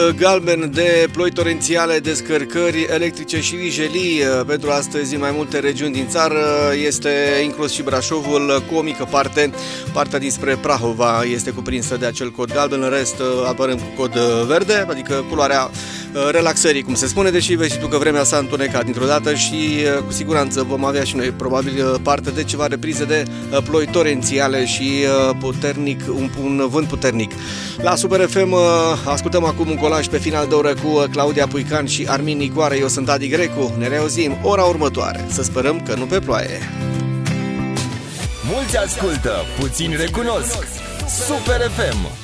Galben de ploi torențiale, descărcări electrice și vijelii pentru astăzi în mai multe regiuni din țară. Este inclus și Brașovul cu o mică parte. Partea dinspre Prahova este cuprinsă de acel cod galben, în rest apărăm cu cod verde, adică culoarea relaxării, cum se spune, deși vezi tu că vremea s-a întunecat dintr-o dată și cu siguranță vom avea și noi probabil parte de ceva reprize de ploi torențiale și puternic, un vânt puternic. La Super FM ascultăm acum un colaj pe final de oră cu Claudia Puican și Armin Nicoare. Eu sunt Adi Grecu, ne reauzim ora următoare. Să sperăm că nu pe ploaie. Mulți ascultă, puțini recunosc. Super FM.